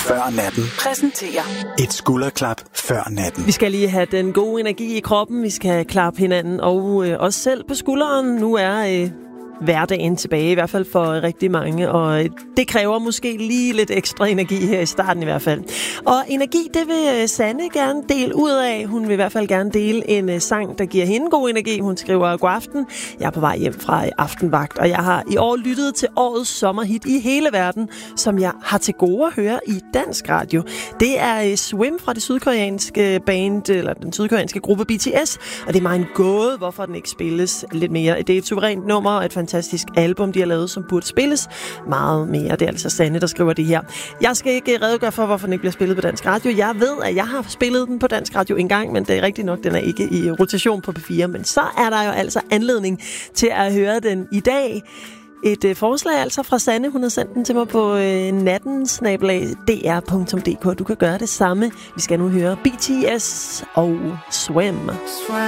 før natten præsenterer et skulderklap før natten. Vi skal lige have den gode energi i kroppen. Vi skal klappe hinanden og os selv på skulderen. Nu er hverdagen tilbage, i hvert fald for rigtig mange, og det kræver måske lige lidt ekstra energi her i starten i hvert fald. Og energi, det vil Sanne gerne dele ud af. Hun vil i hvert fald gerne dele en sang, der giver hende god energi. Hun skriver: god aften, jeg er på vej hjem fra aftenvagt, og jeg har i år lyttet til årets sommerhit i hele verden, som jeg har til gode at høre i dansk radio. Det er Swim fra det sydkoreanske band, eller den sydkoreanske gruppe BTS, og det er mig en gåde, hvorfor den ikke spilles lidt mere. Det er et suverænt nummer og et fantastisk album, de har lavet, som burde spilles meget mere. Det er altså Sanne, der skriver det her. Jeg skal ikke redegøre for, hvorfor den ikke bliver spillet på dansk radio. Jeg ved, at jeg har spillet den på dansk radio en gang, men det er rigtigt nok, den er ikke i rotation på P4. Men så er der jo altså anledning til at høre den i dag. Et forslag altså fra Sanne. Hun har sendt den til mig på natten@dr.dk. Du kan gøre det samme. Vi skal nu høre BTS og Swim.